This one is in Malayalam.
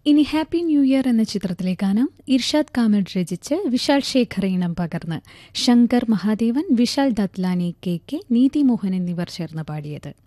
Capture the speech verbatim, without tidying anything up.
ഇനി ഹാപ്പി ന്യൂ ഇയർ എന്ന ചിത്രത്തിലെ ഗാനം ഇർഷാദ് കാമഡ് രചിച്ച് വിശാൽ ശേഖർ ഈണം പകർന്ന് ശങ്കർ മഹാദേവൻ, വിശാൽ ദത്ലാനി, കെ കെ, നീതി മോഹൻ എന്നിവർ ചേർന്ന് പാടിയത്.